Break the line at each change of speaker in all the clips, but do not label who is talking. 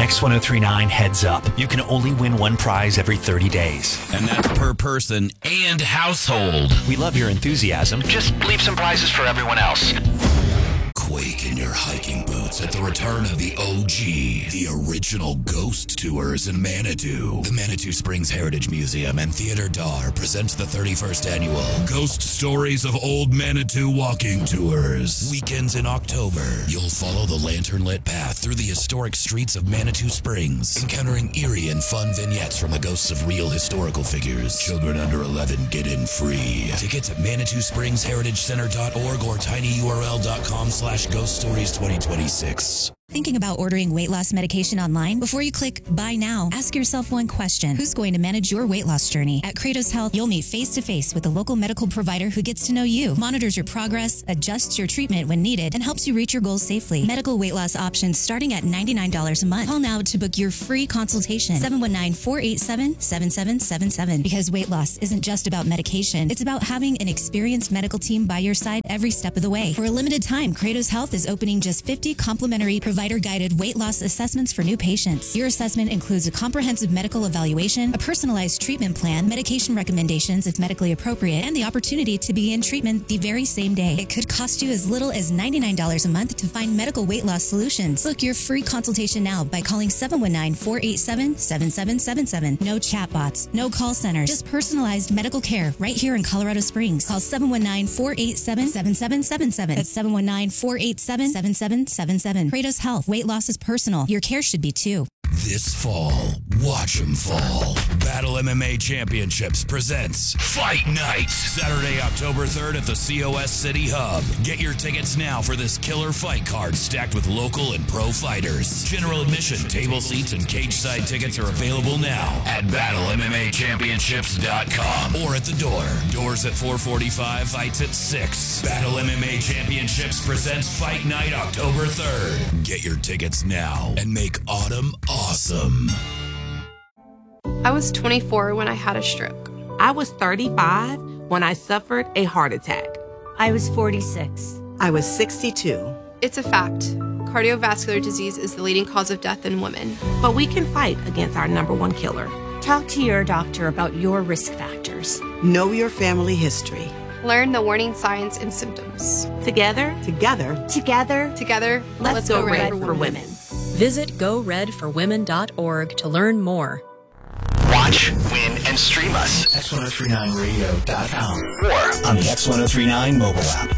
X1039 Heads Up. You can only win one prize every 30 days.
And that's per person and household.
We love your enthusiasm. Just leave some prizes for everyone else.
Quake in your hiking boots at the return of the OG, the original Ghost Tours in Manitou. The Manitou Springs Heritage Museum and Theater Dar presents the 31st annual Ghost Stories of Old Manitou Walking Tours. Weekends in October, you'll follow the lantern-lit path through the historic streets of Manitou Springs, encountering eerie and fun vignettes from the ghosts of real historical figures. Children under 11 get in free. Tickets at ManitouSpringsHeritageCenter.org or tinyurl.com/Ghost Stories 2026.
Thinking about ordering weight loss medication online? Before you click buy now, ask yourself one question. Who's going to manage your weight loss journey? At Kratos Health, you'll meet face-to-face with a local medical provider who gets to know you, monitors your progress, adjusts your treatment when needed, and helps you reach your goals safely. Medical weight loss options starting at $99 a month. Call now to book your free consultation. 719-487-7777. Because weight loss isn't just about medication. It's about having an experienced medical team by your side every step of the way. For a limited time, Kratos Health is opening just 50 complimentary provider-guided weight loss assessments for new patients. Your assessment includes a comprehensive medical evaluation, a personalized treatment plan, medication recommendations if medically appropriate, and the opportunity to begin treatment the very same day. It could cost you as little as $99 a month to find medical weight loss solutions. Book your free consultation now by calling 719-487-7777. No chatbots, no call centers, just personalized medical care right here in Colorado Springs. Call 719-487-7777. That's 719-487-7777. Kratos Health. Weight loss is personal. Your care should be too.
This fall, watch 'em fall. Battle MMA Championships presents Fight Night, Saturday, October 3rd at the COS City Hub. Get your tickets now for this killer fight card stacked with local and pro fighters. General admission, table seats, and cage side tickets are available now at BattleMMAChampionships.com or at the door. Doors at 4:45, fights at 6. Battle MMA Championships presents Fight Night, October 3rd. Get your tickets now and make autumn awesome.
I was 24 when I had a stroke.
I was 35 when I suffered a heart attack.
I was 46.
I was 62.
It's a fact. Cardiovascular disease is the leading cause of death in women.
But we can fight against our number one killer.
Talk to your doctor about your risk factors.
Know your family history.
Learn the warning signs and symptoms.
Together,
let's go red for women.
Visit GoRedForWomen.org to learn more.
Watch, win, and stream us. X1039radio.com or on the X1039 mobile app.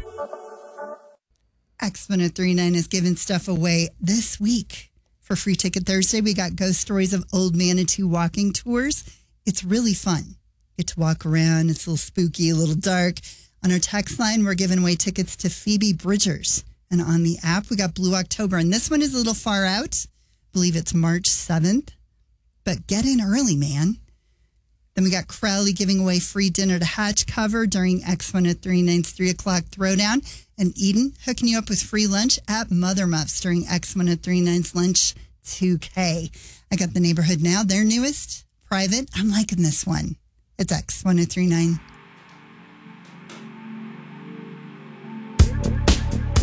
X1039 is giving stuff away this week. For Free Ticket Thursday, we got Ghost Stories of Old Manitou Walking Tours. It's really fun. Get to walk around. It's a little spooky, a little dark. On our text line, we're giving away tickets to Phoebe Bridgers. And on the app, we got Blue October. And this one is a little far out. I believe it's March 7th. But get in early, man. Then we got Crowley giving away free Dinner to Hatch cover during X1039's 3 o'clock throwdown. And Eden hooking you up with free lunch at Mother Muffs during X1039's Lunch 2K. I got The Neighborhood Now, their newest, private. I'm liking this one. It's X1039.